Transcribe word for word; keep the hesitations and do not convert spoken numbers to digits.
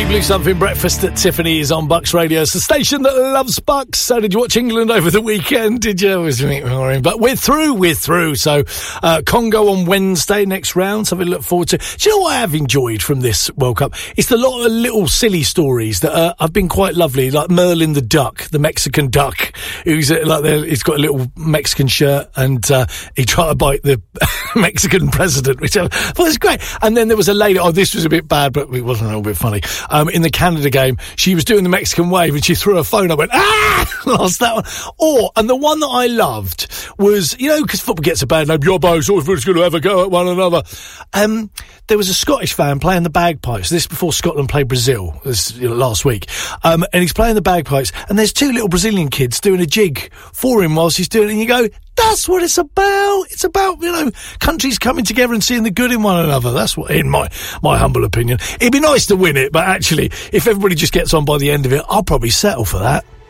Deep Blue Something Breakfast at Tiffany's on Bucks Radio. It's the station that loves Bucks. So did you watch England over the weekend? Did you? It was boring. But we're through, we're through. So uh, Congo on Wednesday, next round. Something to look forward to. Do you know what I have enjoyed from this World Cup? It's a lot of little silly stories that uh, have been quite lovely. Like Merlin the duck, the Mexican duck, who's uh, like the, he's got a little Mexican shirt and uh, he tried to bite the Mexican president, which I thought was great. And then there was a lady, oh, this was a bit bad, but it wasn't a little bit funny. Um, in the Canada game, she was doing the Mexican wave and she threw her phone up and went, ah! Lost that one. Or, and the one that I loved was, you know, because football gets a bad name, your both sort of going to have a go at one another. Um, there was a Scottish fan playing the bagpipes. This before Scotland played Brazil this, you know, last week. Um, and he's playing the bagpipes and there's two little Brazilian kids doing a jig for him whilst he's doing it. And you go, that's what it's about. It's about, you know, countries coming together and seeing the good in one another. That's what, in my, my humble opinion. It'd be nice to win it, but actually, if everybody just gets on by the end of it, I'll probably settle for that.